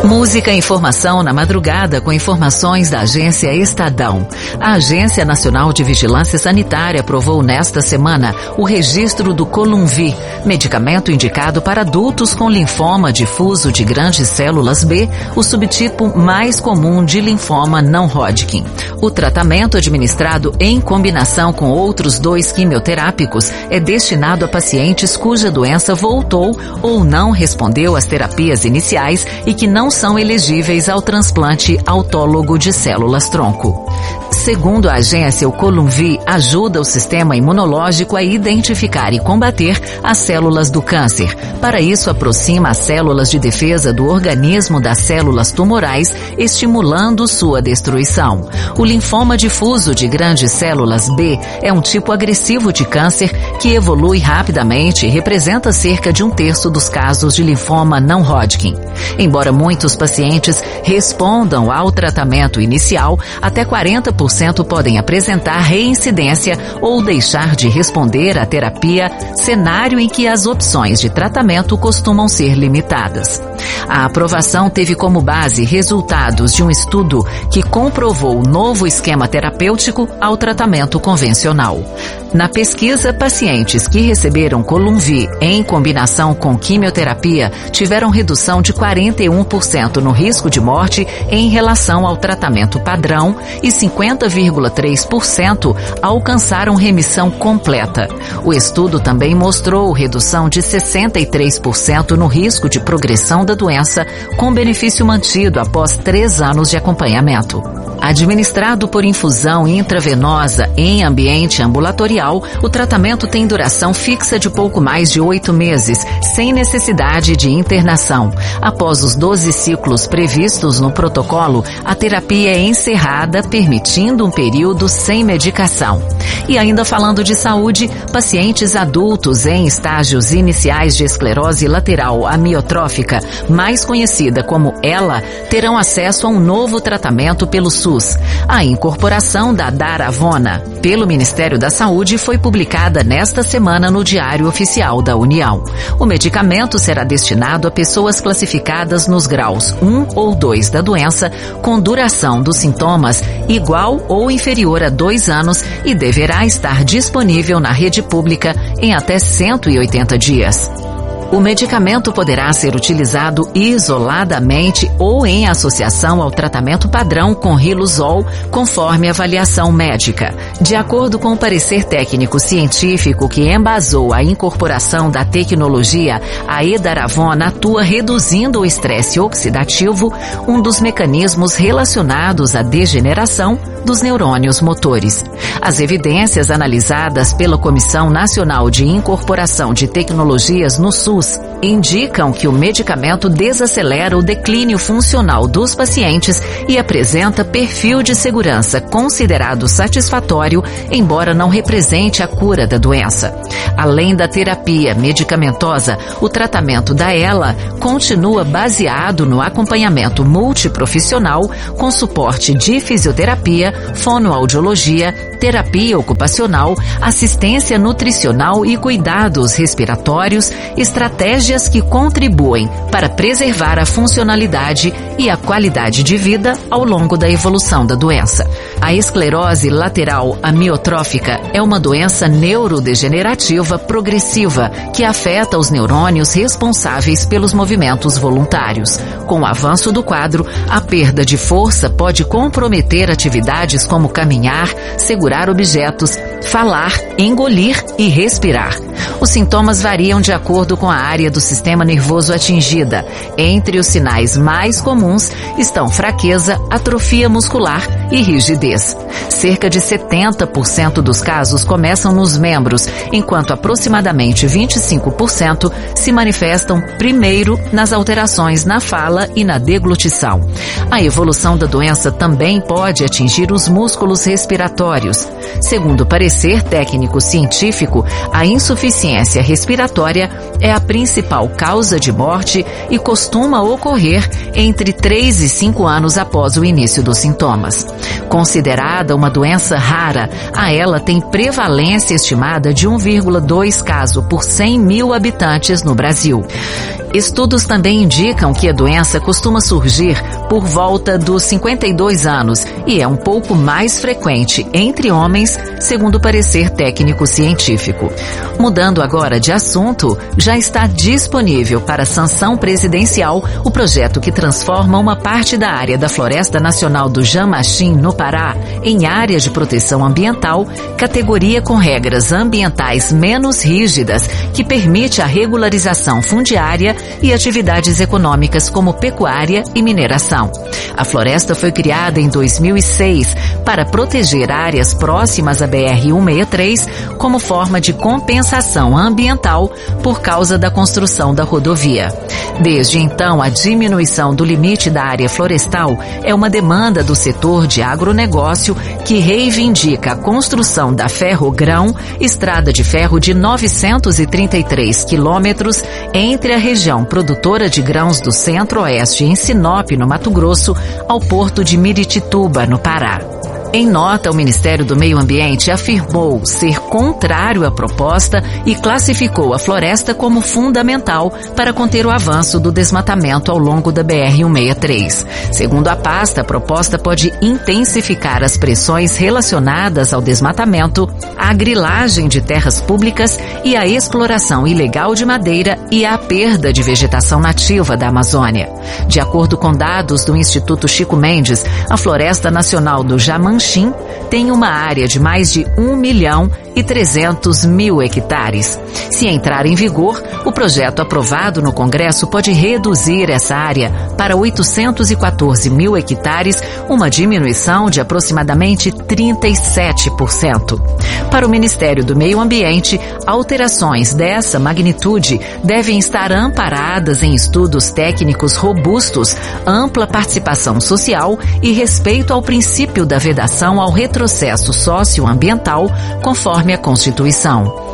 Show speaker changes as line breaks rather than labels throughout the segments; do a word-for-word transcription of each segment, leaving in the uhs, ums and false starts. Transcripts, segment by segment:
Música e informação na madrugada com informações da Agência Estadão. A Agência Nacional de Vigilância Sanitária aprovou nesta semana o registro do Columvi, medicamento indicado para adultos com linfoma difuso de grandes células B, o subtipo mais comum de linfoma não Hodgkin. O tratamento, administrado em combinação com outros dois quimioterápicos, é destinado a pacientes cuja doença voltou ou não respondeu às terapias iniciais e que não são elegíveis ao transplante autólogo de células-tronco. Segundo a agência, o Columvi ajuda o sistema imunológico a identificar e combater as células do câncer. Para isso, aproxima as células de defesa do organismo das células tumorais, estimulando sua destruição. O linfoma difuso de grandes células B é um tipo agressivo de câncer que evolui rapidamente e representa cerca de um terço dos casos de linfoma não Hodgkin. Embora muitos pacientes respondam ao tratamento inicial, até quarenta por cento podem apresentar reincidência ou deixar de responder à terapia, cenário em que as opções de tratamento costumam ser limitadas. A aprovação teve como base resultados de um estudo que comprovou o novo esquema terapêutico ao tratamento convencional. Na pesquisa, pacientes que receberam Columvi em combinação com quimioterapia tiveram redução de quarenta e um por cento no risco de morte em relação ao tratamento padrão e cinquenta vírgula três por cento alcançaram remissão completa. O estudo também mostrou redução de sessenta e três por cento no risco de progressão da doença, com benefício mantido após três anos de acompanhamento. Administrado por infusão intravenosa em ambiente ambulatorial, o tratamento tem duração fixa de pouco mais de oito meses, sem necessidade de internação. Após os doze ciclos previstos no protocolo, a terapia é encerrada, permitindo um período sem medicação. E ainda falando de saúde, pacientes adultos em estágios iniciais de esclerose lateral amiotrófica, mais conhecida como ELA, terão acesso a um novo tratamento pelo SUS. A incorporação da Daravona pelo Ministério da Saúde foi publicada nesta semana no Diário Oficial da União. O medicamento será destinado a pessoas classificadas nos graus um ou dois da doença, com duração dos sintomas igual ou inferior a dois anos e deverá estar disponível na rede pública em até cento e oitenta dias. O medicamento poderá ser utilizado isoladamente ou em associação ao tratamento padrão com riluzol, conforme avaliação médica. De acordo com o parecer técnico científico que embasou a incorporação da tecnologia, a edaravona atua reduzindo o estresse oxidativo, um dos mecanismos relacionados à degeneração dos neurônios motores. As evidências analisadas pela Comissão Nacional de Incorporação de Tecnologias no SUS indicam que o medicamento desacelera o declínio funcional dos pacientes e apresenta perfil de segurança considerado satisfatório, embora não represente a cura da doença. Além da terapia medicamentosa, o tratamento da ELA continua baseado no acompanhamento multiprofissional com suporte de fisioterapia, fonoaudiologia, terapia ocupacional, assistência nutricional e cuidados respiratórios, estratégias que contribuem para preservar a funcionalidade e a qualidade de vida ao longo da evolução da doença. A esclerose lateral amiotrófica é uma doença neurodegenerativa progressiva que afeta os neurônios responsáveis pelos movimentos voluntários. Com o avanço do quadro, a perda de força pode comprometer atividades como caminhar, segurar objetos, falar, engolir e respirar. Os sintomas variam de acordo com a área do sistema nervoso atingida. Entre os sinais mais comuns estão fraqueza, atrofia muscular e rigidez. Cerca de setenta por cento dos casos começam nos membros, enquanto aproximadamente vinte e cinco por cento se manifestam primeiro nas alterações na fala e na deglutição. A evolução da doença também pode atingir os músculos respiratórios. Segundo o parecer técnico científico, a insuficiência respiratória é a principal causa de morte e costuma ocorrer entre três e cinco anos após o início dos sintomas. Considerada uma doença rara, a ELA tem prevalência estimada de um vírgula dois caso por cem mil habitantes no Brasil. Estudos também indicam que a doença costuma surgir por volta dos cinquenta e dois anos e é um pouco mais frequente entre homens, segundo o parecer técnico científico. Mudando agora de assunto, já está disponível para sanção presidencial o projeto que transforma uma parte da área da Floresta Nacional do Jamachim, no Pará, em área de proteção ambiental, categoria com regras ambientais menos rígidas, que permite a regularização fundiária e atividades econômicas como pecuária e mineração. A floresta foi criada em dois mil e seis para proteger áreas próximas à B R cento e sessenta e três como forma de compensação ambiental por causa da construção da rodovia. Desde então, a diminuição do limite da área florestal é uma demanda do setor de agronegócio que reivindica a construção da Ferrogrão, estrada de ferro de novecentos e trinta e três quilômetros entre a região produtora de grãos do Centro-Oeste em Sinop, no Mato Grosso, ao porto de Miritituba, no Pará. Em nota, o Ministério do Meio Ambiente afirmou ser contrário à proposta e classificou a floresta como fundamental para conter o avanço do desmatamento ao longo da B R cento e sessenta e três. Segundo a pasta, a proposta pode intensificar as pressões relacionadas ao desmatamento, à grilagem de terras públicas e à exploração ilegal de madeira e à perda de vegetação nativa da Amazônia. De acordo com dados do Instituto Chico Mendes, a Floresta Nacional do Jamachim tem uma área de mais de um milhão e trezentos mil hectares. Se entrar em vigor, o projeto aprovado no Congresso pode reduzir essa área para oitocentos e quatorze mil hectares, uma diminuição de aproximadamente trinta e sete por cento. Para o Ministério do Meio Ambiente, alterações dessa magnitude devem estar amparadas em estudos técnicos robustos, ampla participação social e respeito ao princípio da vedação ao retrocesso socioambiental, conforme a Constituição.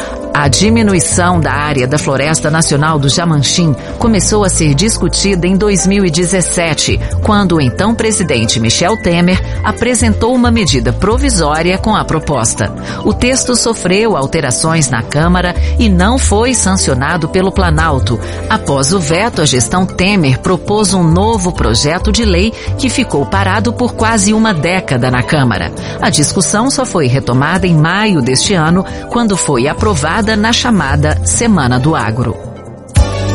A diminuição da área da Floresta Nacional do Jamachim começou a ser discutida em dois mil e dezessete, quando o então presidente Michel Temer apresentou uma medida provisória com a proposta. O texto sofreu alterações na Câmara e não foi sancionado pelo Planalto. Após o veto, a gestão Temer propôs um novo projeto de lei que ficou parado por quase uma década na Câmara. A discussão só foi retomada em maio deste ano, quando foi aprovada na chamada Semana do Agro.